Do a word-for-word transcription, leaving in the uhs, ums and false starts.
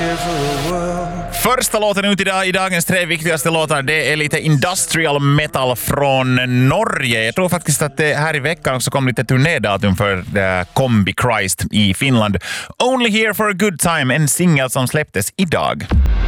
Första låten ut idag i dagens tre viktigaste låtar, det är lite industrial metal från Norge. Jag tror faktiskt att det här i veckan också kom lite turnédatum för The Combi Christ i Finland. Only Here for a Good Time, en singel som släpptes idag.